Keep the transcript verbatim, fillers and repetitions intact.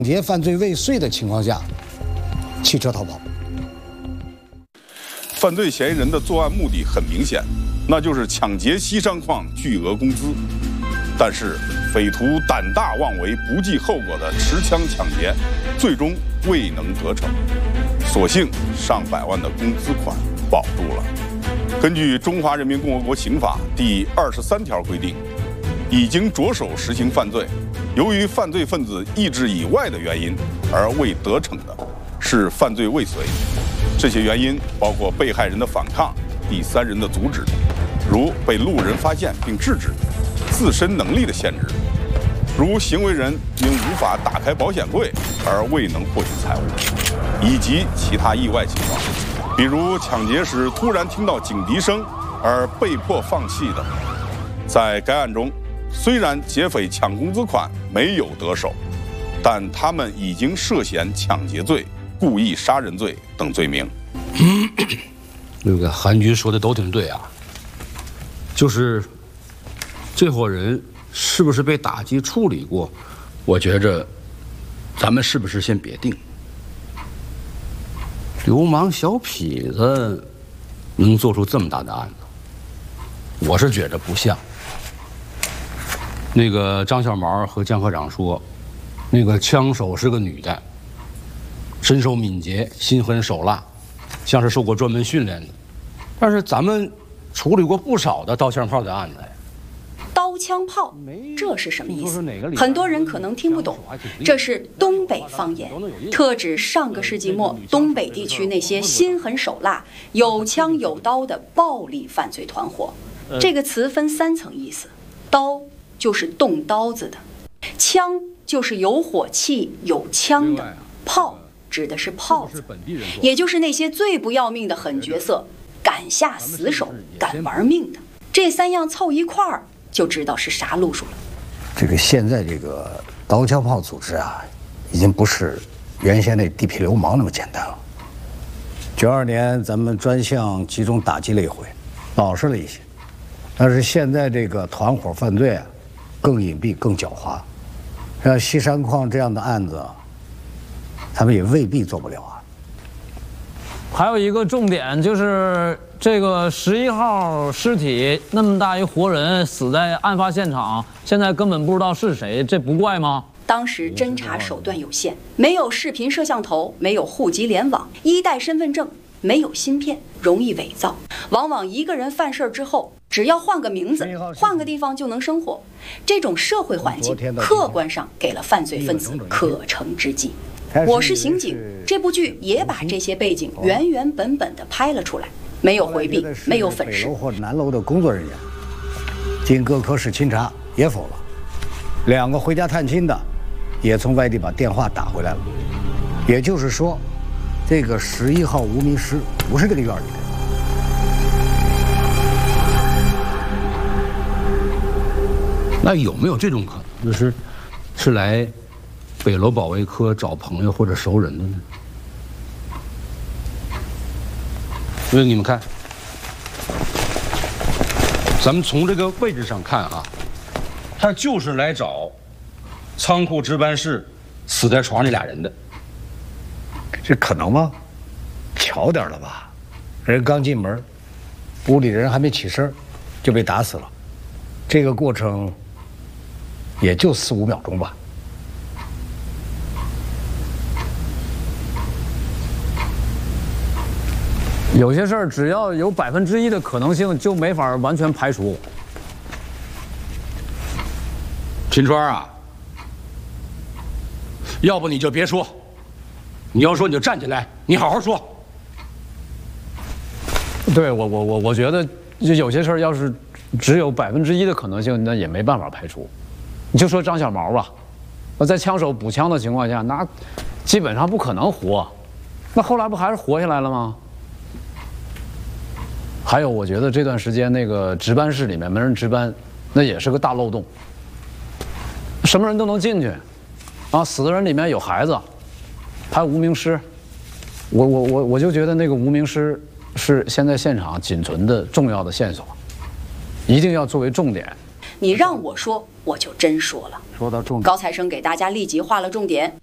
劫犯罪未遂的情况下，弃车逃跑。 犯罪嫌疑人的作案目的很明显，那就是抢劫西山矿巨额工资。但是匪徒胆大妄为、不计后果的持枪抢劫，最终未能得逞，所幸上百万的工资款保住了。根据《中华人民共和国刑法》第二十三条规定，已经着手实行犯罪，由于犯罪分子意志以外的原因而未得逞的，是犯罪未遂。这些原因包括被害人的反抗、第三人的阻止，如被路人发现并制止；自身能力的限制，如行为人因无法打开保险柜而未能获取财物，以及其他意外情况，比如抢劫时突然听到警笛声而被迫放弃的。在该案中，虽然劫匪抢工资款没有得手，但他们已经涉嫌抢劫罪、故意杀人罪等罪名。 嗯，那个韩局说的都挺对啊，就是这伙人是不是被打击处理过？我觉着，咱们是不是先别定？流氓小痞子能做出这么大的案子，我是觉着不像。那个张小毛和江科长说，那个枪手是个女的，身手敏捷，心狠手辣，像是受过专门训练的。但是咱们处理过不少的刀枪炮的案子呀。 刀枪炮，这是什么意思？很多人可能听不懂，这是东北方言，特指上个世纪末东北地区那些心狠手辣、有枪有刀的暴力犯罪团伙。这个词分三层意思：刀就是动刀子的，枪就是有火器有枪的，炮指的是炮子，也就是那些最不要命的狠角色，敢下死手、敢玩命的。这三样凑一块儿，就知道是啥路数了。 这个现在这个刀枪炮组织啊，已经不是原先那地痞流氓那么简单了。九二年咱们专项集中打击了一回，老实了一些，但是现在这个团伙犯罪啊，更隐蔽、更狡猾。像西山矿这样的案子，他们也未必做不了啊。 还有一个重点就是这个十一号尸体那么大一活人死在案发现场，现在根本不知道是谁，这不怪吗？ 当时侦查手段有限，没有视频摄像头，没有户籍联网，一代身份证，没有芯片，容易伪造。往往一个人犯事之后，只要换个名字，换个地方就能生活。这种社会环境，客观上给了犯罪分子可乘之机。我是刑警，这部剧也把这些背景原原本本的拍了出来，没有回避，没有粉饰。 北楼或南楼的工作人员经各科室清查也否了，两个回家探亲的也从外地把电话打回来了。也就是说，这个十一号无名尸不是这个院里的。 那有没有这种可能，就是是来北楼保卫科找朋友或者熟人的呢？因为你们看，咱们从这个位置上看啊，他就是来找仓库值班室死在床上那俩人的。 这可能吗？巧点了吧？人刚进门，屋里人还没起身，就被打死了。这个过程也就四五秒钟吧。 有些事儿只要有百分之一的可能性，就没法完全排除。 秦川啊，要不你就别说，你要说你就站起来，你好好说。 对我我我我觉得，就有些事儿要是只有百分之一的可能性，那也没办法排除。你就说张小毛吧，那在枪手补枪的情况下，那基本上不可能活，那后来不还是活下来了吗？还有，我觉得这段时间那个值班室里面没人值班，那也是个大漏洞。什么人都能进去，啊，死的人里面有孩子，还有无名尸。我我我我就觉得那个无名尸是现在现场仅存的重要的线索，一定要作为重点。 你让我说，我就真说了。 说到重点， 高材生给大家立即画了重点。